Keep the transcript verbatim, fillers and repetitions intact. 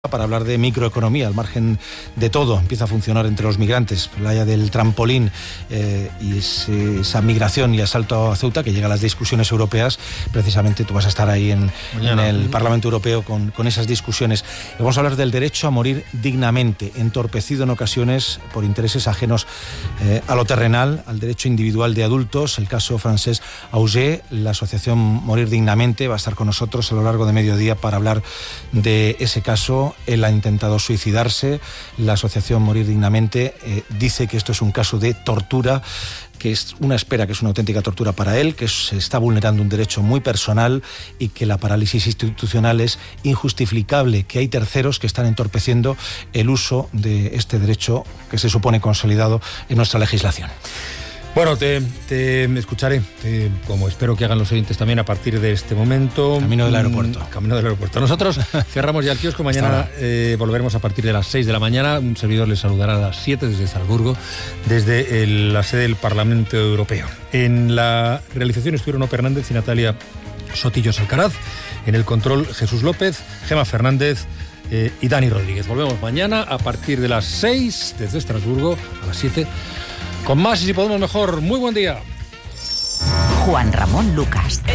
para hablar de microeconomía, al margen de todo. Empieza a funcionar entre los migrantes, playa del trampolín eh, y ese, esa migración y asalto a Ceuta, que llega a las discusiones europeas. Precisamente tú vas a estar ahí en, en el Parlamento Europeo con, con esas discusiones. Y vamos a hablar del derecho a morir dignamente, entorpecido en ocasiones por intereses ajenos eh, a lo terrenal, al derecho individual de adultos. El caso Francesc Auger, la asociación Morir Dignamente, va a estar con nosotros a lo largo de mediodía para hablar de ese caso. Él ha intentado suicidarse. La asociación Morir Dignamente eh, dice que esto es un caso de tortura, que es una espera, que es una auténtica tortura para él, que se está vulnerando un derecho muy personal y que la parálisis institucional es injustificable, que hay terceros que están entorpeciendo el uso de este derecho que se supone consolidado en nuestra legislación. Bueno, te, te escucharé, te, como espero que hagan los oyentes también a partir de este momento. Camino del aeropuerto. Camino del aeropuerto. Nosotros cerramos ya el kiosco, mañana eh, volveremos a partir de las seis de la mañana. Un servidor les saludará a las siete desde Salzburgo, desde el, la sede del Parlamento Europeo. En la realización estuvieron Ope Hernández y Natalia Sotillos Alcaraz. En el control, Jesús López, Gema Fernández eh, y Dani Rodríguez. Volvemos mañana a partir de las seis desde Estrasburgo, a las siete. Con más y si podemos mejor. Muy buen día. Juan Ramón Lucas.